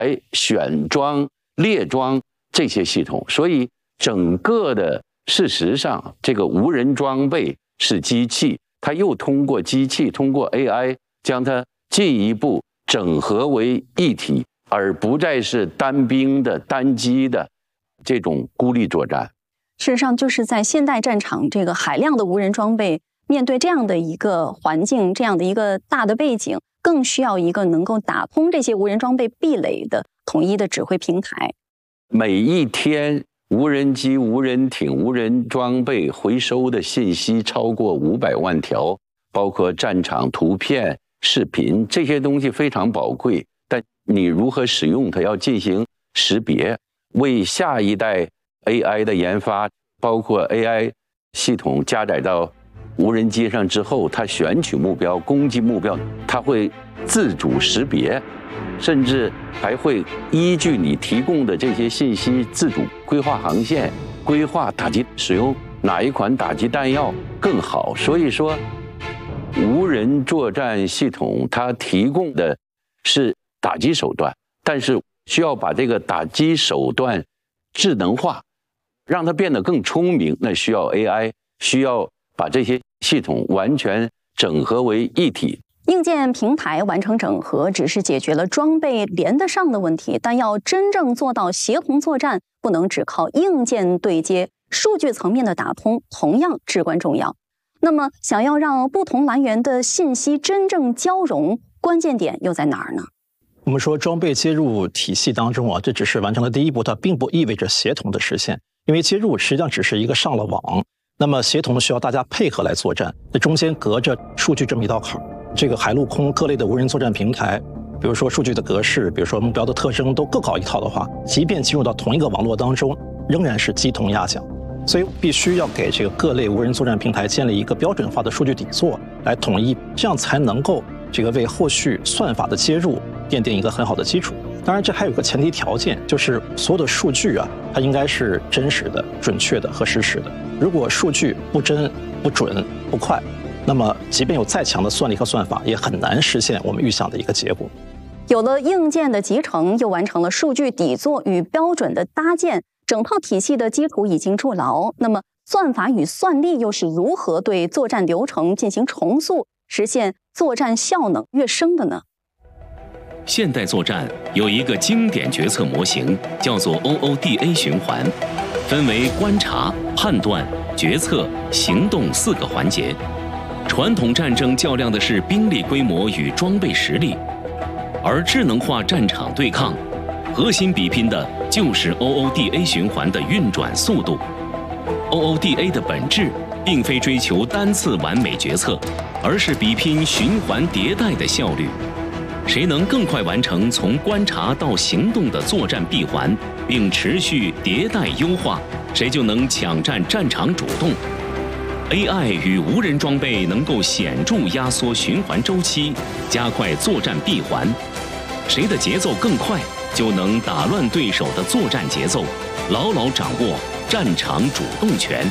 选装、列装这些系统。所以整个的事实上，这个无人装备是机器，它又通过机器，通过 AI 将它进一步整合为一体，而不再是单兵的、单机的这种孤立作战。 事实上，就是在现代战场，这个海量的无人装备，面对这样的一个环境，这样的一个大的背景，更需要一个能够打通这些无人装备壁垒的统一的指挥平台。 每一天，无人机、无人艇、无人装备回收的信息超过500万条，包括战场图片、视频，这些东西非常宝贵。但你如何使用它，要进行识别，为下一代 AI 的研发，包括 AI 系统加载到无人机上之后，它选取目标、攻击目标，它会自主识别，甚至还会依据你提供的这些信息自主规划航线、规划打击使用哪一款打击弹药更好。所以说，无人作战系统它提供的是打击手段，但是需要把这个打击手段智能化，让它变得更聪明，那需要 AI， 需要把这些系统完全整合为一体。 硬件平台完成整合只是解决了装备连得上的问题，但要真正做到协同作战，不能只靠硬件对接，数据层面的打通同样至关重要。那么想要让不同来源的信息真正交融，关键点又在哪儿呢？ 我们说装备接入体系当中这只是完成了第一步，它并不意味着协同的实现，因为接入实际上只是一个上了网，那么协同需要大家配合来作战，这中间隔着数据这么一道坎儿。这个海陆空各类的无人作战平台，比如说数据的格式，比如说目标的特征都各搞一套的话，即便进入到同一个网络当中，仍然是鸡同鸭讲。所以必须要给这个各类无人作战平台建立一个标准化的数据底座来统一，这样才能够这个为后续算法的接入奠定一个很好的基础。当然这还有一个前提条件，就是所有的数据它应该是真实的、准确的和实时的。如果数据不真、不准、不快，那么即便有再强的算力和算法，也很难实现我们预想的一个结果。 有了硬件的集成，又完成了数据底座与标准的搭建，整套体系的基础已经筑牢。那么算法与算力又是如何对作战流程进行重塑，实现作战效能跃升的呢？ 现代作战有一个经典决策模型，叫做 OODA 循环，分为观察、判断、决策、行动4个环节。传统战争较量的是兵力规模与装备实力，而智能化战场对抗，核心比拼的就是 OODA 循环的运转速度。OODA 的本质并非追求单次完美决策，而是比拼循环迭代的效率。谁能更快完成从观察到行动的作战闭环，并持续迭代优化，谁就能抢占战场主动。AI 与无人装备能够显著压缩循环周期，加快作战闭环。谁的节奏更快，就能打乱对手的作战节奏，牢牢掌握战场主动权。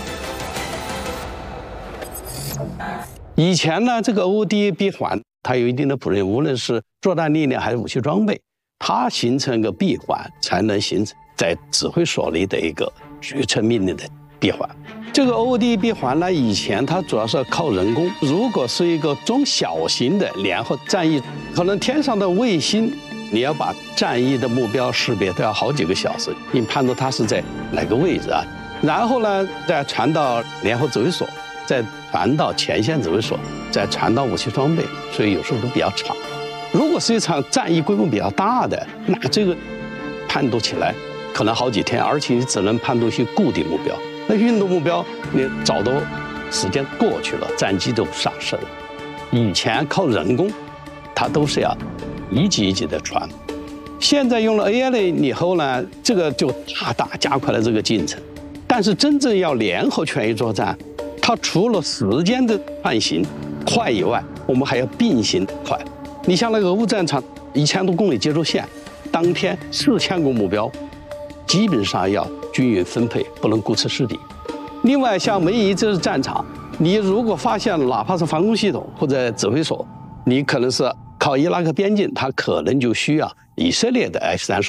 以前呢，这个 OODA 闭环它有一定的谱率，无论是作战力量还是武器装备，它形成一个闭环，才能形成在指挥所里的一个决策命令的闭环。这个 OODA 闭环呢，以前它主要是靠人工。如果是一个中小型的联合战役，可能天上的卫星，你要把战役的目标识别都要好几个小时，你判断它是在哪个位置然后呢，再传到联合指挥所，再传到前线指挥所，再传到武器装备，所以有时候都比较长。如果是一场战役规模比较大的，那这个判读起来可能好几天，而且你只能判读一些固定目标。那运动目标你早都时间过去了，战机都上市了。以前靠人工，它都是要一级一级的传。现在用了 AI 了以后呢，这个就大大加快了这个进程。但是真正要联合全域作战，它除了时间的换行快以外，我们还要并行快。你像那个俄乌战场1000多公里接触线，当天4000个目标，基本上要均匀分配，不能顾此失彼。另外，像梅夷这是战场，你如果发现哪怕是防空系统或者指挥所，你可能是靠伊拉克边境，它可能就需要以色列的 F-35